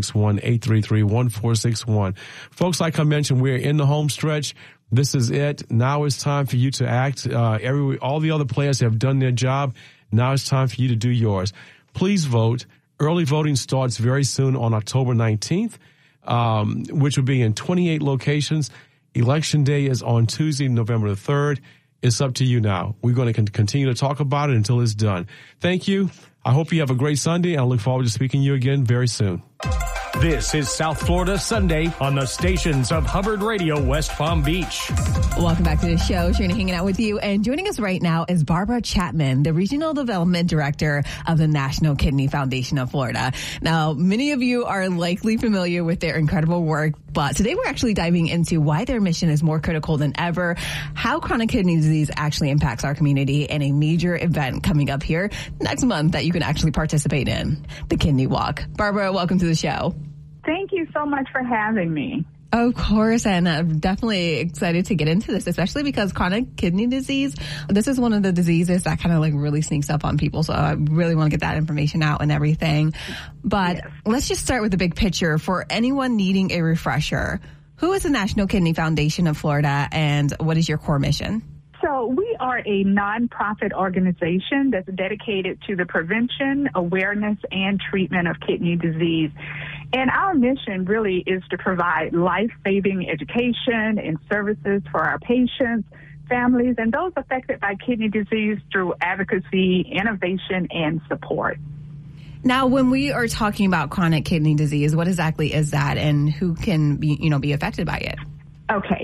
561-833-1461. Folks, like I mentioned, we're in the home stretch. This is it. Now it's time for you to act. All the other players have done their job. Now it's time for you to do yours. Please vote. Early voting starts very soon on October 19th, which will be in 28 locations. Election day is on Tuesday, November the 3rd. It's up to you now. We're going to continue to talk about it until it's done. Thank you. I hope you have a great Sunday, and I look forward to speaking to you again very soon. This is South Florida Sunday on the stations of Hubbard Radio West Palm Beach. Welcome back to the show. Shana hanging out with you. And joining us right now is Barbara Chapman, the Regional Development Director of the National Kidney Foundation of Florida. Now, many of you are likely familiar with their incredible work, but today we're actually diving into why their mission is more critical than ever, how chronic kidney disease actually impacts our community, and a major event coming up here next month that you can actually participate in, the Kidney Walk. Barbara, welcome to the show. Thank you so much for having me. Of course, and I'm definitely excited to get into this, especially because chronic kidney disease, this is one of the diseases that kind of like really sneaks up on people. So I really want to get that information out and everything. But Let's just start with the big picture. For anyone needing a refresher, who is the National Kidney Foundation of Florida, and what is your core mission? So we are a nonprofit organization that's dedicated to the prevention, awareness, and treatment of kidney disease. And our mission really is to provide life-saving education and services for our patients, families, and those affected by kidney disease through advocacy, innovation, and support. Now, when we are talking about chronic kidney disease, what exactly is that, and who can be affected by it? Okay,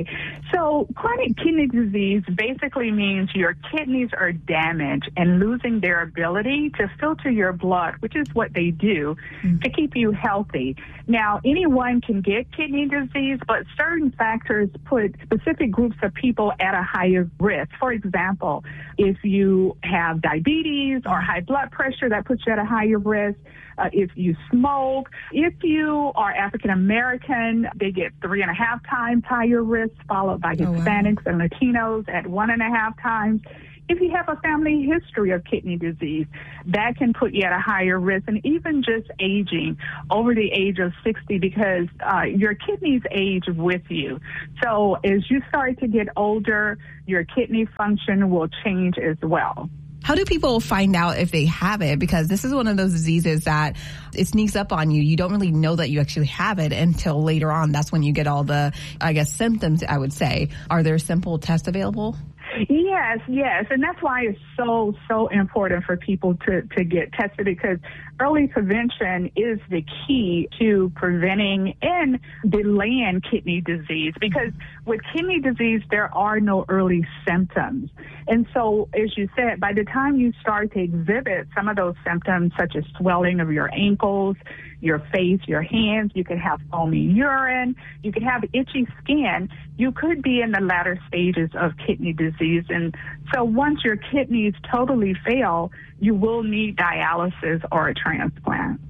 So chronic kidney disease basically means your kidneys are damaged and losing their ability to filter your blood, which is what they do to keep you healthy. Now, anyone can get kidney disease, but certain factors put specific groups of people at a higher risk. For example, if you have diabetes or high blood pressure, that puts you at a higher risk. If you smoke, if you are African American, they get 3.5 times higher risk, followed by Hispanics and Latinos at 1.5 times. If you have a family history of kidney disease, that can put you at a higher risk, and even just aging over the age of 60, because your kidneys age with you. So as you start to get older, your kidney function will change as well. How do people find out if they have it? Because this is one of those diseases that it sneaks up on you. You don't really know that you actually have it until later on. That's when you get all the, symptoms, I would say. Are there simple tests available? Yes. And that's why it's so important for people to get tested, because early prevention is the key to preventing and delaying kidney disease. Because with kidney disease, there are no early symptoms. And so, as you said, by the time you start to exhibit some of those symptoms, such as swelling of your ankles, your face, your hands, you could have foamy urine, you could have itchy skin, you could be in the latter stages of kidney disease. And so once your kidneys totally fail, you will need dialysis or a transplant.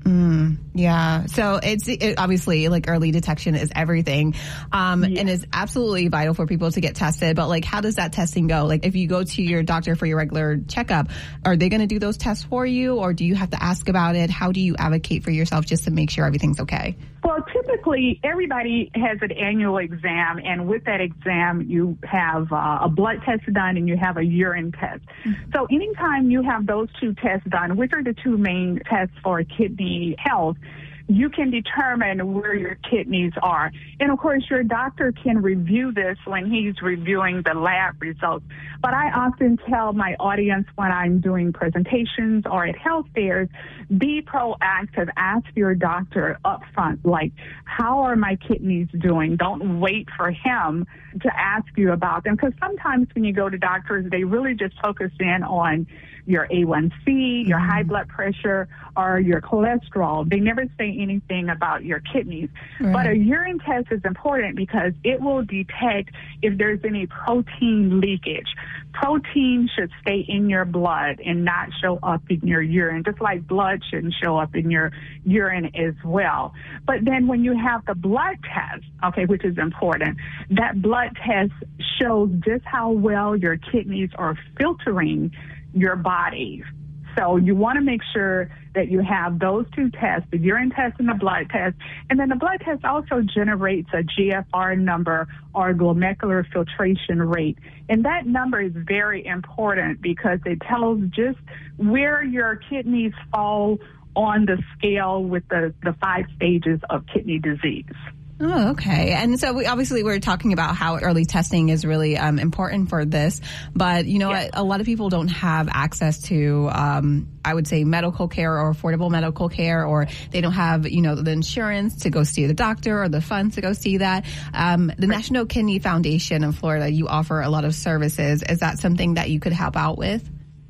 Yeah. So it's obviously like early detection is everything. And it's absolutely vital for people to get tested. But like, how does that testing go? Like if you go to your doctor for your regular checkup, are they going to do those tests for you, or do you have to ask about it? How do you advocate for yourself just to make sure everything's okay? Well, typically everybody has an annual exam, and with that exam, you have a blood test done and you have a urine test. So anytime you have those two tests done, which are the two main tests for kidney health, you can determine where your kidneys are. And of course, your doctor can review this when he's reviewing the lab results. But I often tell my audience when I'm doing presentations or at health fairs, be proactive. Ask your doctor up front, like, how are my kidneys doing? Don't wait for him to ask you about them. Because sometimes when you go to doctors, they really just focus in on your A1C, your high blood pressure, or your cholesterol. They never say anything about your kidneys. Right. But a urine test is important because it will detect if there's any protein leakage. Protein should stay in your blood and not show up in your urine, just like blood shouldn't show up in your urine as well. But then when you have the blood test, okay, which is important, that blood test shows just how well your kidneys are filtering your body. So you want to make sure that you have those two tests, the urine test and the blood test. And then the blood test also generates a GFR number, or glomerular filtration rate. And that number is very important because it tells just where your kidneys fall on the scale with the 5 stages of kidney disease. Oh, okay. And so we're talking about how early testing is really important for this. But, a lot of people don't have access to, I would say, medical care or affordable medical care, or they don't have, the insurance to go see the doctor or the funds to go see that. The National Kidney Foundation in Florida, you offer a lot of services. Is that something that you could help out with?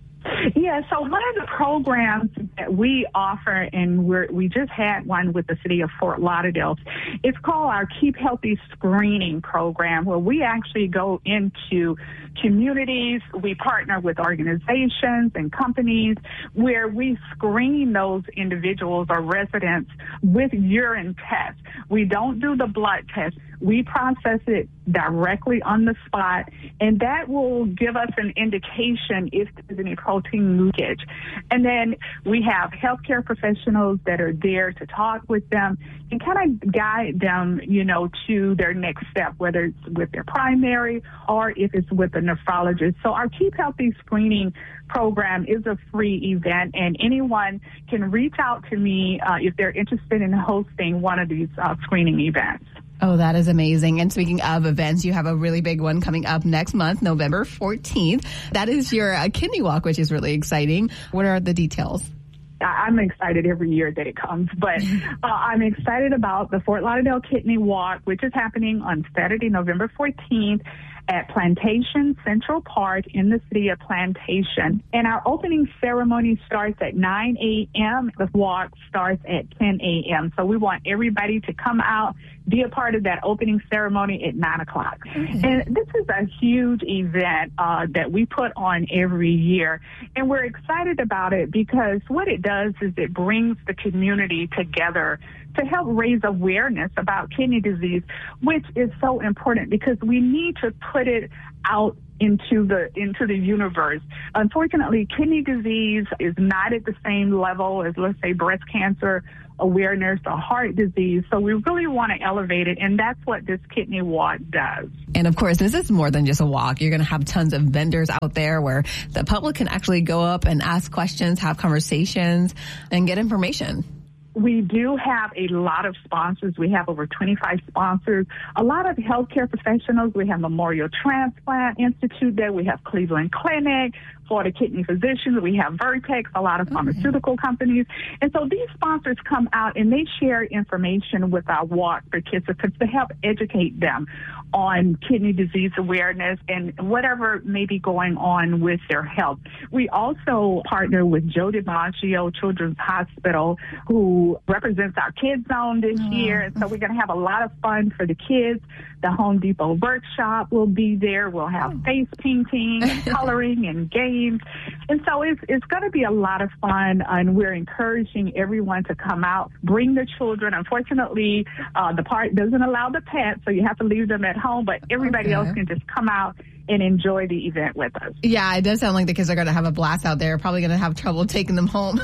Yeah, so one of the programs that we offer, and we just had one with the city of Fort Lauderdale, it's called our Keep Healthy Screening Program, where we actually go into communities. We partner with organizations and companies where we screen those individuals or residents with urine tests. We don't do the blood test. We process it directly on the spot, and that will give us an indication if there's any protein leakage. And then we have healthcare professionals that are there to talk with them and kind of guide them, to their next step, whether it's with their primary or if it's with a nephrologist. So our Keep Healthy Screening Program is a free event, and anyone can reach out to me if they're interested in hosting one of these screening events. Oh, that is amazing. And speaking of events, you have a really big one coming up next month, November 14th. That is your kidney walk, which is really exciting. What are the details? I'm excited every year that it comes, but I'm excited about the Fort Lauderdale Kidney Walk, which is happening on Saturday, November 14th at Plantation Central Park in the city of Plantation. And our opening ceremony starts at 9 a.m. The walk starts at 10 a.m. So we want everybody to come out, be a part of that opening ceremony at 9 o'clock. Mm-hmm. And this is a huge event that we put on every year. And we're excited about it because what it does is it brings the community together to help raise awareness about kidney disease, which is so important because we need to put it out into the universe. Unfortunately, kidney disease is not at the same level as, let's say, breast cancer awareness or heart disease. So we really want to elevate it, and that's what this kidney walk does. And of course, this is more than just a walk. You're going to have tons of vendors out there where the public can actually go up and ask questions, have conversations, and get information. We do have a lot of sponsors. We have over 25 sponsors, a lot of healthcare professionals. We have Memorial Transplant Institute there. We have Cleveland Clinic, Florida Kidney Physicians. We have Vertex, a lot of pharmaceutical companies. And so these sponsors come out and they share information with our walk participants to help educate them on kidney disease awareness and whatever may be going on with their health. We also partner with Joe DiMaggio Children's Hospital, who represents our Kids Zone this year. And so we're going to have a lot of fun for the kids. The Home Depot workshop will be there. We'll have face painting and coloring and games. And so it's going to be a lot of fun, and we're encouraging everyone to come out, bring the children. Unfortunately, the park doesn't allow the pets, so you have to leave them at home, but everybody else can just come out and enjoy the event with us. Yeah, it does sound like the kids are going to have a blast out there. Probably going to have trouble taking them home.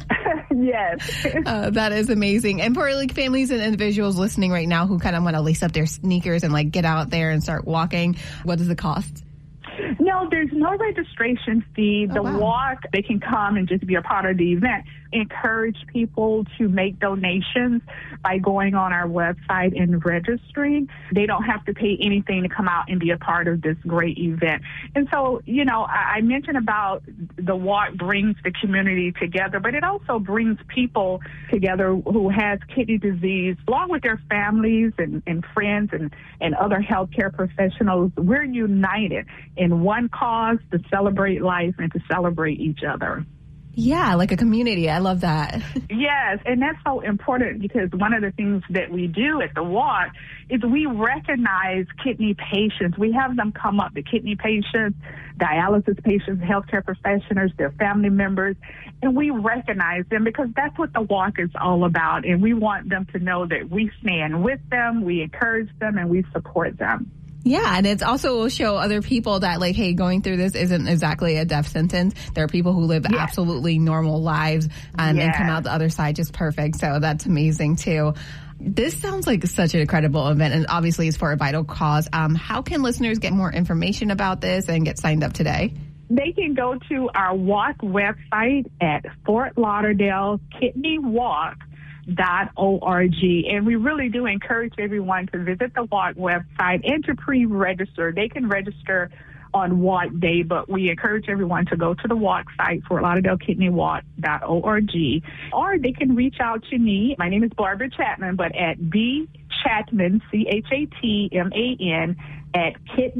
Yes. That is amazing. And for like families and individuals listening right now who kind of want to lace up their sneakers and like get out there and start walking, what does it cost? No, there's no registration fee. The walk, they can come and just be a part of the event. Encourage people to make donations by going on our website and registering. They don't have to pay anything to come out and be a part of this great event. And so, you know, I mentioned about the walk brings the community together, but it also brings people together who has kidney disease, along with their families and friends and other healthcare professionals. We're united in one cause, to celebrate life and to celebrate each other. Yeah, like a community. I love that. Yes, and that's so important because one of the things that we do at the walk is we recognize kidney patients. We have them come up, the kidney patients, dialysis patients, healthcare professionals, their family members, and we recognize them because that's what the walk is all about. And we want them to know that we stand with them, we encourage them, and we support them. Yeah, and it's also will show other people that, like, hey, going through this isn't exactly a death sentence. There are people who live absolutely normal lives and come out the other side just perfect. So that's amazing, too. This sounds like such an incredible event, and obviously it's for a vital cause. How can listeners get more information about this and get signed up today? They can go to our walk website at Fort Lauderdale Kidney Walk. .org. And we really do encourage everyone to visit the walk website and to pre-register. They can register on walk day, but we encourage everyone to go to the walk site, Fort Lauderdale Kidney Walk.org, or they can reach out to me. My name is Barbara Chapman, but at B Chatman, CHATMAN, at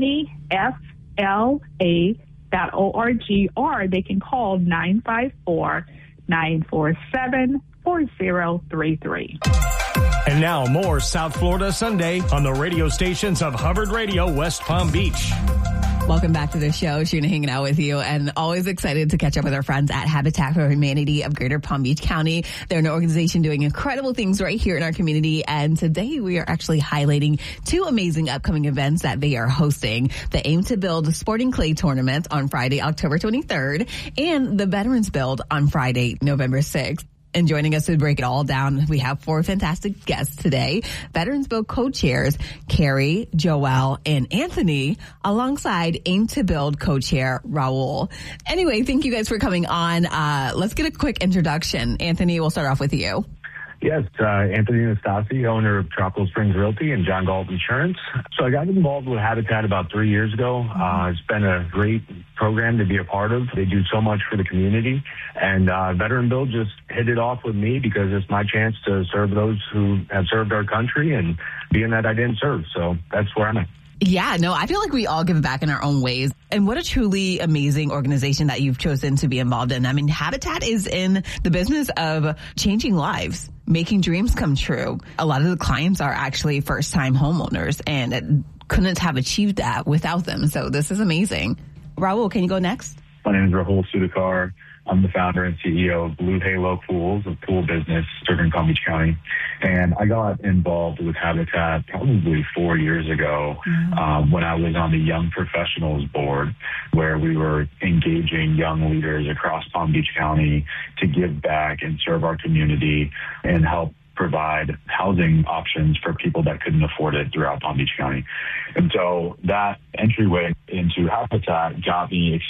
kidneyfla.org, or they can call 954-947-4033. And now more South Florida Sunday on the radio stations of Hubbard Radio, West Palm Beach. Welcome back to the show. Sheena hanging out with you, and always excited to catch up with our friends at Habitat for Humanity of Greater Palm Beach County. They're an organization doing incredible things right here in our community, and today we are actually highlighting two amazing upcoming events that they are hosting. The Aim to Build Sporting Clay Tournament on Friday, October 23rd, and the Veterans Build on Friday, November 6th. And joining us to break it all down, we have four fantastic guests today. Veterans Build co-chairs Carrie, Joelle, and Anthony, alongside Aim to Build co-chair Raul. Anyway, thank you guys for coming on. Let's get a quick introduction. Anthony, we'll start off with you. Yes, Anthony Nastasi, owner of Tropical Springs Realty and John Galt Insurance. So I got involved with Habitat about 3 years ago. It's been a great program to be a part of. They do so much for the community. And Veteran Bill just hit it off with me because it's my chance to serve those who have served our country and being that I didn't serve. So that's where I'm at. Yeah, no, I feel like we all give back in our own ways. And what a truly amazing organization that you've chosen to be involved in. I mean, Habitat is in the business of changing lives, making dreams come true. A lot of the clients are actually first-time homeowners and couldn't have achieved that without them. So this is amazing. Raul, can you go next? My name is Rahul Sudhakar. I'm the founder and CEO of Blue Halo Pools, a pool business serving Palm Beach County. And I got involved with Habitat probably 4 years ago when I was on the Young Professionals Board, where we were engaging young leaders across Palm Beach County to give back and serve our community and help provide housing options for people that couldn't afford it throughout Palm Beach County. And so that entryway into Habitat got me